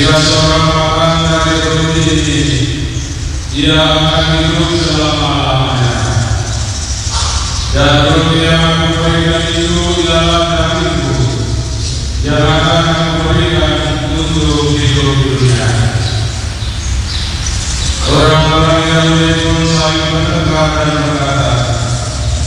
Jika seorang makan dari roti ini, ia akan hidup selama-lamanya. Dan roti yang aku berikan ini